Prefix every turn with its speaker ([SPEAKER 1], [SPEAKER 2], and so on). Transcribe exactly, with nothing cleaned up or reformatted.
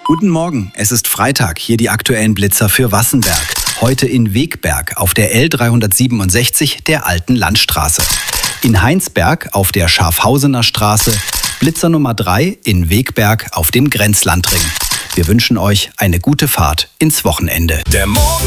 [SPEAKER 1] Guten Morgen, es ist Freitag, hier die aktuellen Blitzer für Wassenberg. Heute in Wegberg auf der L dreihundertsiebenundsechzig der alten Landstraße. In Heinsberg auf der Schafhausener Straße, Blitzer Nummer drei in Wegberg auf dem Grenzlandring. Wir wünschen euch eine gute Fahrt ins Wochenende.
[SPEAKER 2] Der Morgen